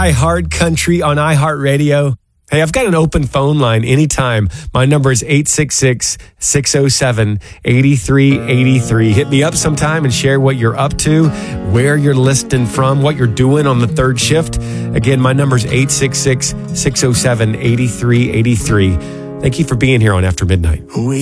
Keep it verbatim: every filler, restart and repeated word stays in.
iHeart Country on iHeartRadio. Hey, I've got an open phone line anytime. My number is eight six six, six oh seven, eight three eight three. Hit me up sometime and share what you're up to, where you're listening from, what you're doing on the third shift. Again, my number is eight six six, six oh seven, eight three eight three. Thank you for being here on After Midnight. We